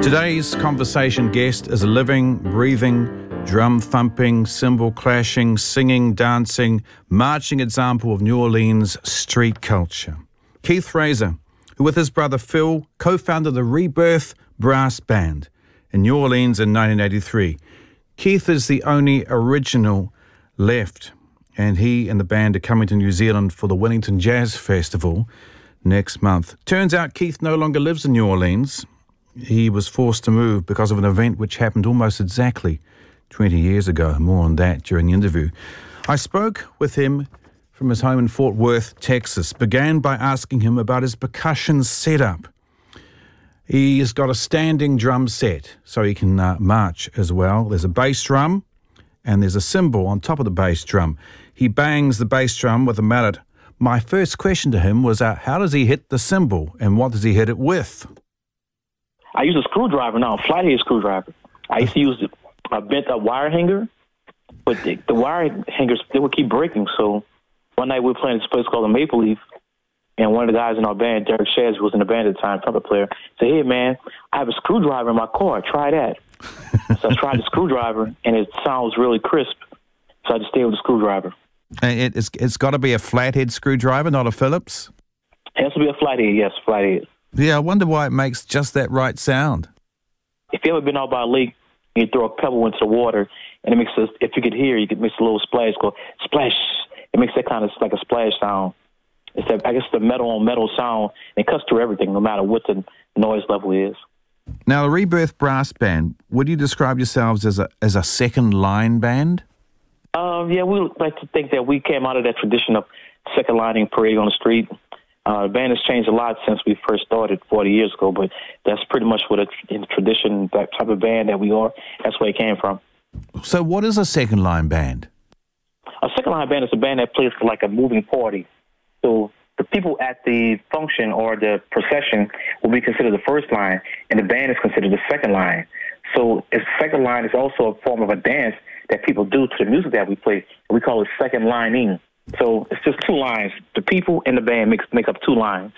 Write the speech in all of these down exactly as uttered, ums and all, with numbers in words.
Today's conversation guest is a living, breathing, drum thumping, cymbal clashing, singing, dancing, marching example of New Orleans street culture. Keith Fraser, who with his brother Phil co-founded the Rebirth Brass Band in New Orleans in nineteen eighty-three. Keith is the only original left, and he and the band are coming to New Zealand for the Wellington Jazz Festival next month. Turns out Keith no longer lives in New Orleans. He was forced to move because of an event which happened almost exactly twenty years ago. More on that during the interview. I spoke with him from his home in Fort Worth, Texas. Began by asking him about his percussion setup. He's got a standing drum set, so he can uh, march as well. There's a bass drum, and there's a cymbal on top of the bass drum. He bangs the bass drum with a mallet. My first question to him was, uh, how does he hit the cymbal, and what does he hit it with? I use a screwdriver now, a flathead screwdriver. I used to use a bent up wire hanger, but the, the wire hangers, they would keep breaking. So one night we were playing this place called the Maple Leaf, and one of the guys in our band, Derek Shaz, who was in the band at the time, trumpet player, said, "Hey, man, I have a screwdriver in my car. Try that." So I tried the screwdriver, and it sounds really crisp. So I just stayed with the screwdriver. It, it's it's got to be a flathead screwdriver, not a Phillips? It has to be a flathead, yes, flathead. Yeah, I wonder why it makes just that right sound. If you ever been out by a lake, you throw a pebble into the water, and it makes a, if you could hear, you could make a little splash, go splash. It makes that kind of like a splash sound. It's that, I guess, the metal on metal sound. It cuts through everything, no matter what the noise level is. Now, the Rebirth Brass Band, would you describe yourselves as a as a second line band? Um, yeah, we like to think that we came out of that tradition of second lining, parade on the street. Uh, the band has changed a lot since we first started forty years ago, but that's pretty much what a, in the tradition, that type of band that we are, that's where it came from. So what is a second line band? A second line band is a band that plays for like a moving party. So the people at the function or the procession will be considered the first line, and the band is considered the second line. So the second line is also a form of a dance that people do to the music that we play. We call it second lining. So it's just two lines. The people and the band make, make up two lines.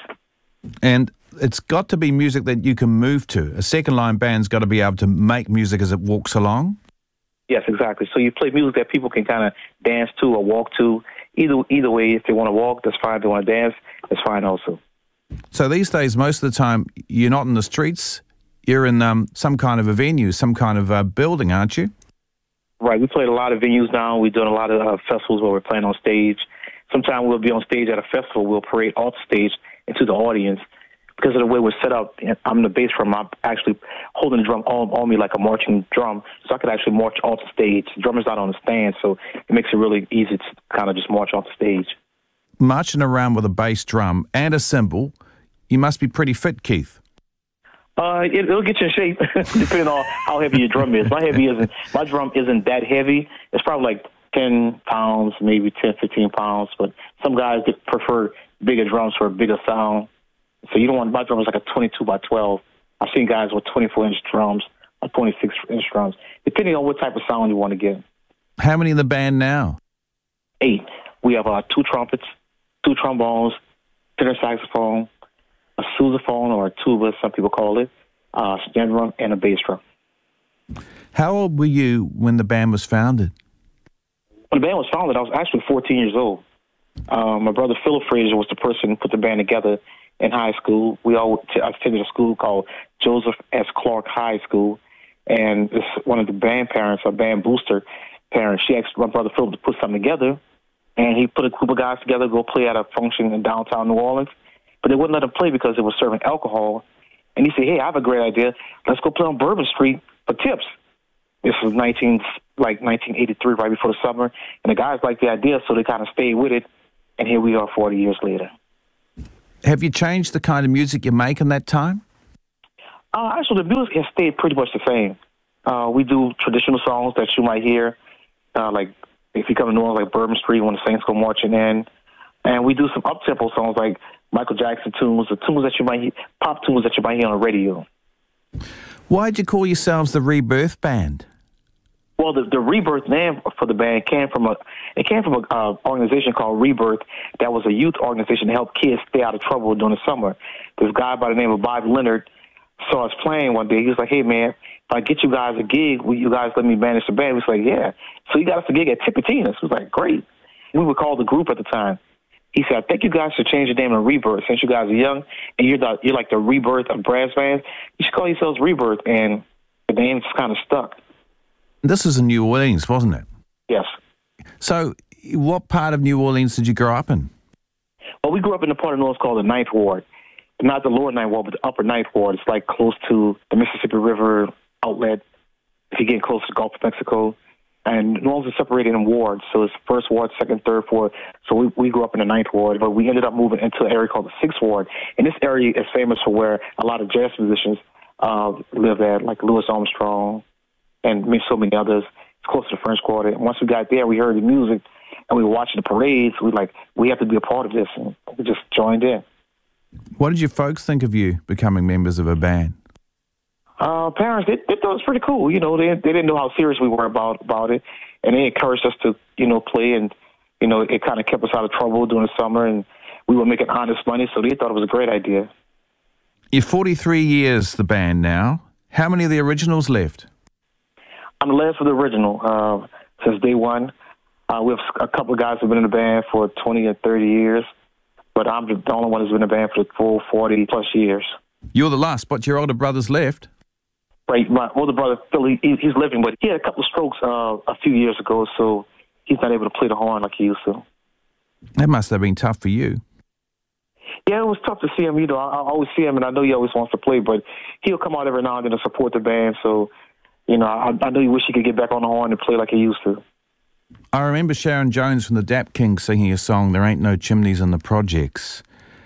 And it's got to be music that you can move to. A second line band's got to be able to make music as it walks along? Yes, exactly. So you play music that people can kind of dance to or walk to. Either either way, if they want to walk, that's fine. If they want to dance, that's fine also. So these days, most of the time, you're not in the streets. You're in um, some kind of a venue, some kind of uh, building, aren't you? Right. We played a lot of venues now. We're doing a lot of uh, festivals where we're playing on stage. Sometimes we'll be on stage at a festival. We'll parade off the stage into the audience. Because of the way we're set up, I'm the bass drum. I'm actually holding the drum on, on me like a marching drum, so I could actually march off the stage. The drummer's not on the stand, so it makes it really easy to kind of just march off the stage. Marching around with a bass drum and a cymbal, you must be pretty fit, Keith. Uh, it, it'll get you in shape, depending on how heavy your drum is. My heavy isn't. My drum isn't that heavy. It's probably like ten pounds, maybe ten, fifteen pounds. But some guys prefer bigger drums for a bigger sound. So you don't want, my drum is like a twenty-two by twelve. I've seen guys with twenty-four inch drums or twenty-six inch drums, depending on what type of sound you want to get. How many in the band now? Eight. We have uh, two trumpets, two trombones, tenor saxophone, a sousaphone or a tuba, some people call it, a snare drum, and a bass drum. How old were you when the band was founded? When the band was founded, I was actually fourteen years old. Uh, my brother Philip Fraser was the person who put the band together in high school. We all t- I attended a school called Joseph S. Clark High School, and this one of the band parents, or band booster parents, she asked my brother Philip to put something together, and he put a group of guys together to go play at a function in downtown New Orleans, but they wouldn't let them play because it was serving alcohol. And he said, "Hey, I have a great idea. Let's go play on Bourbon Street for tips." This was nineteen like nineteen eighty-three, right before the summer, and the guys liked the idea, so they kind of stayed with it, and here we are forty years later. Have you changed the kind of music you make in that time? Uh, actually, the music has stayed pretty much the same. Uh, we do traditional songs that you might hear, uh, like if you come to New Orleans, like Bourbon Street, when the Saints go marching in. And we do some up-tempo songs like Michael Jackson tunes, the tunes that you might hear, pop tunes that you might hear on the radio. Why'd you call yourselves the Rebirth Band? Well, the, the Rebirth name for the band came from a it came from an uh, organization called Rebirth that was a youth organization to help kids stay out of trouble during the summer. This guy by the name of Bob Leonard saw us playing one day. He was like, hey, man, if I get you guys a gig, will you guys let me manage the band? We was like, yeah. So he got us a gig at Tipitina's. We was like, great. We were called the group at the time. He said, I think you guys should change your name to Rebirth. Since you guys are young and you're the, you're like the Rebirth of brass bands, you should call yourselves Rebirth. And the name just kind of stuck. This is in New Orleans, wasn't it? Yes. So what part of New Orleans did you grow up in? Well, we grew up in the part of New Orleans called the Ninth Ward. Not the lower Ninth Ward, but the upper Ninth Ward. It's like close to the Mississippi River outlet. If you get close to the Gulf of Mexico. And New Orleans is separated in wards. So it's first ward, second, third, fourth. So we, we grew up in the Ninth Ward, but we ended up moving into an area called the Sixth Ward. And this area is famous for where a lot of jazz musicians uh, live at, like Louis Armstrong and so many others. It's close to the French Quarter. And once we got there, we heard the music and we were watching the parades. We were like, we have to be a part of this. And we just joined in. What did your folks think of you becoming members of a band? Uh, parents, they, they thought it was pretty cool. You know, they they didn't know how serious we were about about it, and they encouraged us to, you know, play, and you know, it kind of kept us out of trouble during the summer, and we were making honest money, so they thought it was a great idea. You're forty-three years the band now. How many of the originals left? I'm the last of the original uh, since day one. Uh, we have a couple of guys who've been in the band for twenty or thirty years, but I'm the only one who's been in the band for the full forty plus years. You're the last, but your older brother's left. Right, my older brother, Phil, he, he's living, but he had a couple of strokes uh, a few years ago, so he's not able to play the horn like he used to. That must have been tough for you. Yeah, it was tough to see him. You know, I, I always see him, and I know he always wants to play, but he'll come out every now and then to support the band, so, you know, I, I know he wish he could get back on the horn and play like he used to. I remember Sharon Jones from the Dap Kings singing a song, There Ain't No Chimneys in the Projects,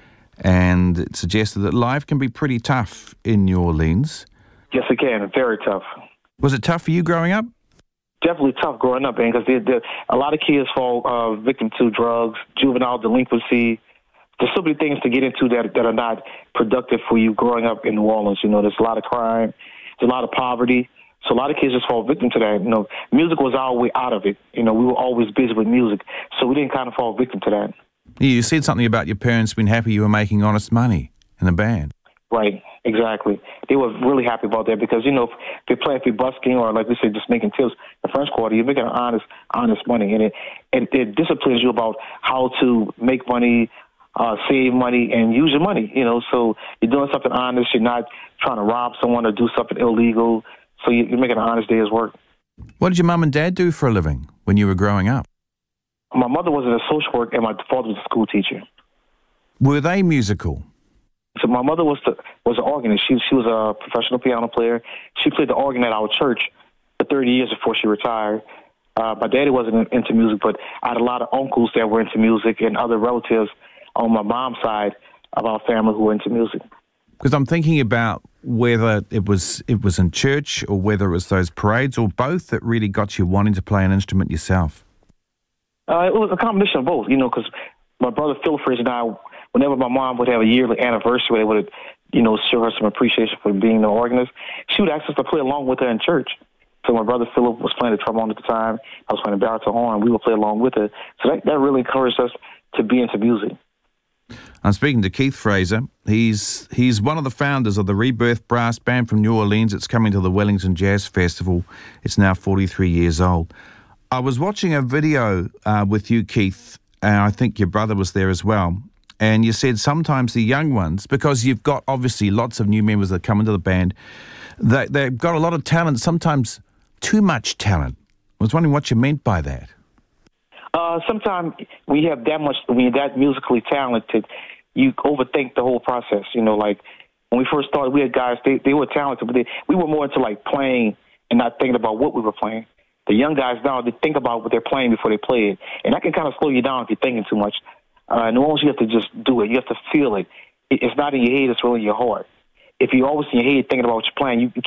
and it suggested that life can be pretty tough in New Orleans. Yes, it can. Very tough. Was it tough for you growing up? Definitely tough growing up, man, because a lot of kids fall uh, victim to drugs, juvenile delinquency. There's so many things to get into that that are not productive for you growing up in New Orleans. You know, there's a lot of crime, there's a lot of poverty. So a lot of kids just fall victim to that. You know, music was our way out of it. You know, we were always busy with music, so we didn't kind of fall victim to that. You said something about your parents being happy you were making honest money in the band. Right, exactly. They were really happy about that because, you know, if they're playing, if you're busking or, like we said, just making tips, the French Quarter, you're making honest, honest money. And it, and it disciplines you about how to make money, uh, save money, and use your money, you know. So you're doing something honest. You're not trying to rob someone or do something illegal. So you're making an honest day's work. What did your mum and dad do for a living when you were growing up? My mother was in a social work and my father was a school teacher. Were they musical? So my mother was the, was an organist. She she was a professional piano player. She played the organ at our church for thirty years before she retired. Uh, my daddy wasn't into music, but I had a lot of uncles that were into music and other relatives on my mom's side of our family who were into music. Because I'm thinking about whether it was it was in church or whether it was those parades or both that really got you wanting to play an instrument yourself. Uh, it was a combination of both, you know, because my brother Phil Fridge and I, whenever my mom would have a yearly anniversary, they would, you know, show her some appreciation for being an organist. She would ask us to play along with her in church. So my brother Philip was playing the trombone at the time. I was playing the baritone horn. We would play along with her. So that, that really encouraged us to be into music. I'm speaking to Keith Fraser. He's he's one of the founders of the Rebirth Brass Band from New Orleans. It's coming to the Wellington Jazz Festival. It's now forty-three years old. I was watching a video uh, with you, Keith, and I think your brother was there as well. And you said sometimes the young ones, because you've got obviously lots of new members that come into the band, they, they've got a lot of talent, sometimes too much talent. I was wondering what you meant by that. Uh, sometimes when you have that much, when you're that musically talented, you overthink the whole process. You know, like when we first started, we had guys, they, they were talented, but they, we were more into like playing and not thinking about what we were playing. The young guys now, they think about what they're playing before they play it. And that can kind of slow you down if you're thinking too much. Uh, in New Orleans, you have to just do it. You have to feel it. it. It's not in your head, it's really in your heart. If you're always in your head thinking about what you're playing, you, you